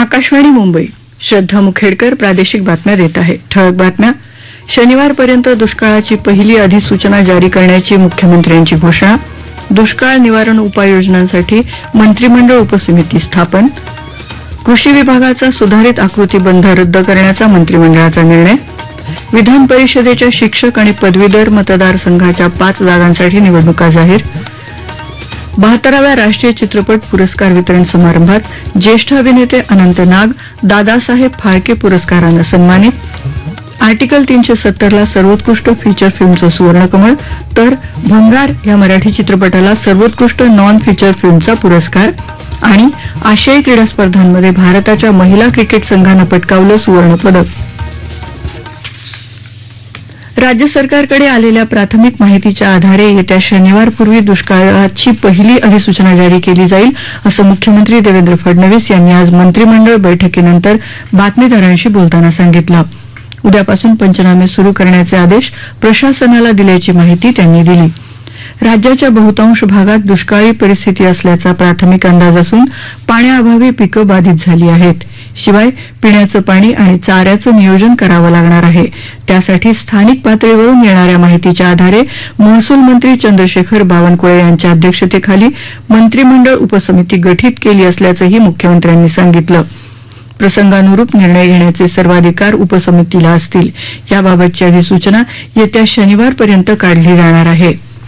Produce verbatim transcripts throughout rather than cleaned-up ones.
आकाशवाणी मुंबई. श्रद्धा मुखेडकर प्रादेशिक बातम्या देत आहे. ठळक बातम्या. शनिवारपर्यंत दुष्काळाची पहिली अधिसूचना जारी करण्याची मुख्यमंत्र्यांची घोषणा. दुष्काळ निवारण उपाययोजनांसाठी मंत्रिमंडळ उपसमिती स्थापन. कृषी विभागाचा सुधारित आकृतीबंध रद्द करण्याचा मंत्रिमंडळाचा निर्णय. विधान परिषदेच्या शिक्षक आणि पदवीधर मतदारसंघाच्या पाच जागांसाठी निवडणुका जाहीर. बहात्तराव्या राष्ट्रीय चित्रपट पुरस्कार वितरण समारंभात ज्येष्ठ अभिनेते अनंत नाग दादासाहेब फाळके पुरस्कारानं सन्मानित. आर्टिकल तीनशे सत्तरला सर्वोत्कृष्ट फीचर फिल्मचं सुवर्णकमळ, तर भंगार या मराठी चित्रपटाला सर्वोत्कृष्ट नॉन फीचर फिल्मचा पुरस्कार. आणि आशियाई क्रीडा स्पर्धांमध्ये भारताच्या महिला क्रिकेट संघानं पटकावलं सुवर्णपदक. राज्य सरकारकडे आलेल्या प्राथमिक माहितीच्या आधारे येत्या शनिवारपूर्वी दुष्काळाची पहिली अधिसूचना जारी केली जाईल, असं मुख्यमंत्री देवेंद्र फडणवीस यांनी आज मंत्रिमंडळ बैठकीनंतर बातमीदारांशी बोलताना सांगितलं. उद्यापासून पंचनामे सुरू करण्याचे आदेश प्रशासनाला दिल्याची माहिती त्यांनी दिली. राज्याच्या बहुतांश भागात दुष्काळी परिस्थिती असल्याचा प्राथमिक अंदाज असून पाण्याअभावी पिकं बाधित झाली आहेत. शिवाय पिण्याचं पाणी आणि चाऱ्याचं नियोजन करावं लागणार आहे. त्यासाठी स्थानिक पातळीवरून येणाऱ्या माहितीच्या आधारे महसूल मंत्री चंद्रशेखर बावनकुळे यांच्या अध्यक्षतेखाली मंत्रिमंडळ उपसमिती गठीत केली असल्याचंही मुख्यमंत्र्यांनी सांगितलं. प्रसंगानुरूप निर्णय घेण्याचे सर्वाधिकार उपसमितीला असतील. याबाबतची अधिसूचना येत्या शनिवारपर्यंत काढली जाणार आहे.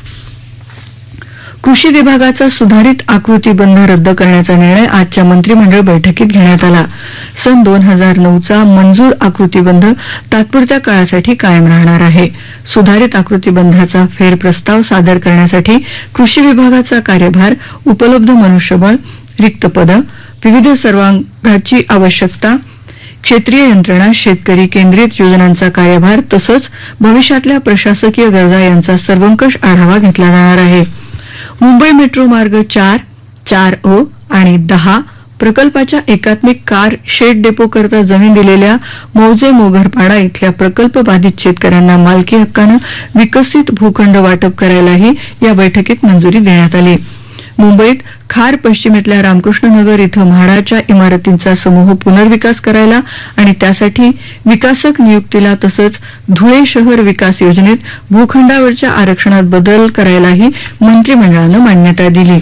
कृषी विभागाचा सुधारित आकृतीबंध रद्द करण्याचा निर्णय आजच्या मंत्रिमंडळ बैठकीत घेण्यात आला. सन दोन हजार नऊचा मंजूर आकृतीबंध तात्पुरत्या काळासाठी कायम राहणार आहे. सुधारित आकृतीबंधाचा फेरप्रस्ताव सादर करण्यासाठी कृषी विभागाचा कार्यभार, उपलब्ध मनुष्यबळ, रिक्त पदं, विविध सर्वांगाची आवश्यकता, क्षेत्रीय यंत्रणा, शेतकरी केंद्रित योजनांचा कार्यभार तसंच भविष्यातल्या प्रशासकीय गरजा यांचा सर्वंकष आढावा घेतला जाणार आहे. मुंबई मेट्रो मार्ग चार, चार अ आणि दहा प्रकल्पाच्या एकात्मिक कार शेड डेपोकरता जमीन दिलेल्या मौजे मोगरपाडा इथल्या प्रकल्प बाधित शेतकऱ्यांना मालकी हक्कानं विकसित भूखंड वाटप करायलाही या बैठकीत मंजुरी देण्यात आली. मुंबईत खार पश्चिमेतल्या रामकृष्ण नगर इथं म्हाडाच्या इमारतींचा समूह पुनर्विकास करायला आणि त्यासाठी विकासक नियुक्तीला तसंच धुळे शहर विकास योजनेत भूखंडावरच्या आरक्षणात बदल करायलाही मंत्रिमंडळानं मान्यता दिली.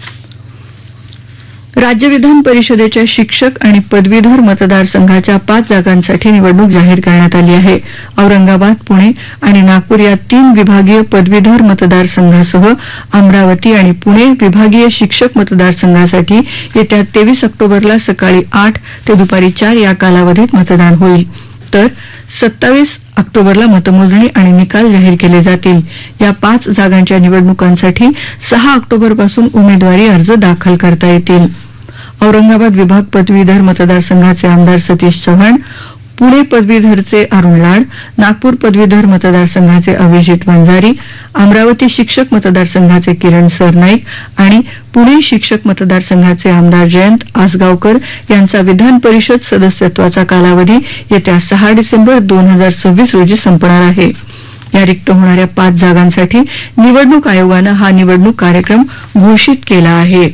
राज्य विधान परिषदेच्या शिक्षक आणि पदवीधर मतदारसंघाच्या पाच जागांसाठी निवडणूक जाहीर करण्यात आली आहे. औरंगाबाद, पुणे आणि नागपूर या तीन विभागीय पदवीधर मतदारसंघासह अमरावती आणि पुणे विभागीय शिक्षक मतदारसंघासाठी येत्या तेवीस ऑक्टोबरला सकाळी आठ ते दुपारी चार या कालावधीत मतदान होईल. तर सत्तावीस ऑक्टोबरला मतमोजणी आणि निकाल जाहीर केले जातील. या पाच जागांच्या निवडणुकांसाठी सहा ऑक्टोबरपासून उमेदवारी अर्ज दाखल करता येतील. औरंगाबाद विभाग पदवीधर मतदारसंघाचे आमदार सतीश चव्हाण, पुणे पदवीधरचे अरुण लाड, नागपूर पदवीधर मतदारसंघाचे अभिजित वंजारी, अमरावती शिक्षक मतदारसंघाचे किरण सरनाईक आणि पुणे शिक्षक मतदारसंघाचे आमदार जयंत आसगावकर यांचा विधान परिषद सदस्यत्वाचा कालावधी येत्या सहा डिसेंबर दोन हजार सव्वीस रोजी संपणार आहे. या रिक्त होणाऱ्या पाच जागांसाठी निवडणूक आयोगानं हा निवडणूक कार्यक्रम घोषित केला आहे.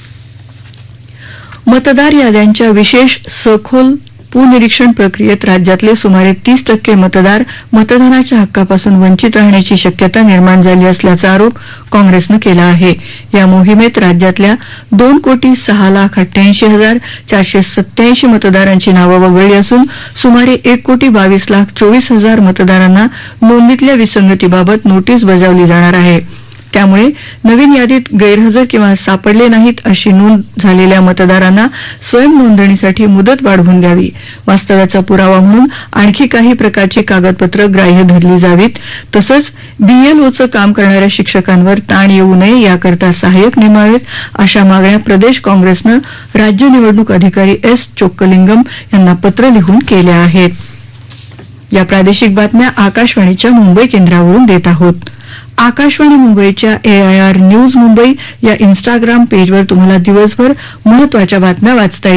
मतदार याद्यांच्या विशेष सखोल पुनरीक्षण प्रक्रियेत राज्यातले सुमारे तीस टक्के मतदार मतदानाच्या हक्कापासून वंचित राहण्याची शक्यता निर्माण झाली असल्याचा आरोप काँग्रेसनं केला आहे. या मोहिमेत राज्यातल्या दोन कोटी सहा लाख अठ्ठ्याऐंशी हजार चारशे सत्याऐंशी मतदारांची नावं वगळली असून सुमारे एक कोटी बावीस लाख चोवीस हजार मतदारांना नोंदीतल्या विसंगतीबाबत नोटीस बजावली जाणार आहे. त्यामुळे नवीन यादीत गैरहजर किंवा सापडले नाहीत अशी नोंद झालेल्या मतदारांना स्वयं नोंदणीसाठी मुदत वाढवून द्यावी, वास्तव्याचा पुरावा म्हणून आणखी काही प्रकारची कागदपत्र ग्राह्य धरली जावीत, तसंच बीएलओचं काम करणाऱ्या शिक्षकांवर ताण येऊ नये याकरता सहाय्यक नेमावेत, अशा मागण्या प्रदेश काँग्रेसनं राज्य निवडणूक अधिकारी एस चोक्कलिंगम यांना पत्र लिहून केल्या आहेत. या प्रादेशिक बातम्या आकाशवाणीच्या मुंबई केंद्रावरून देत आहोत. आकाशवाणी मुंबईच्या एआयआर न्यूज मुंबई या इन्स्टाग्राम पेजवर तुम्हाला दिवसभर महत्वाच्या बातम्या वाचता